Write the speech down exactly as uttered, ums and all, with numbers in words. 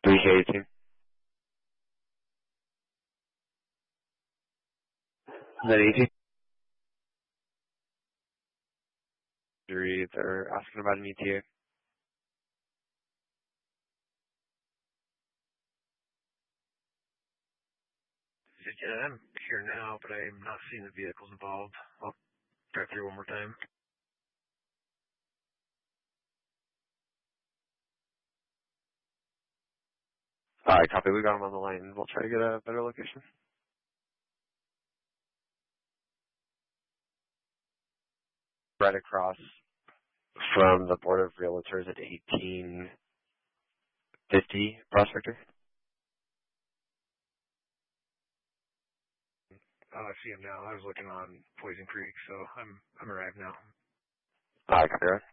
three K eighteen. Is that easy? Three, they're asking about an E T A. Yeah, I'm here now, but I'm not seeing the vehicles involved. I'll drive through one more time. Alright, copy. We got him on the line. We'll try to get a better location. Right across from the Board of Realtors at eighteen fifty Prospector. Oh, I see him now. I was looking on Poison Creek, so I'm I'm arrived now. Alright, copy.